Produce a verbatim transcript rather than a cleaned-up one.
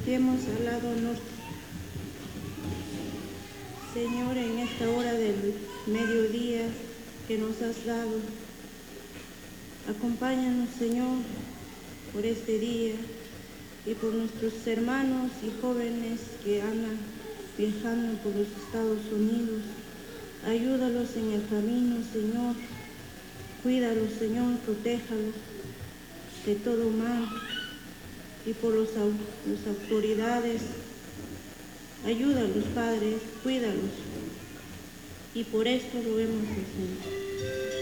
confiemos al lado norte. Señor, en esta hora del mediodía que nos has dado, acompáñanos, Señor, por este día y por nuestros hermanos y jóvenes que andan viajando por los Estados Unidos. Ayúdalos en el camino, Señor. Cuídalos, Señor, protéjalos de todo mal. Y por los, las autoridades, ayúdalos, Padre, cuídalos. Y por esto lo hemos Señor.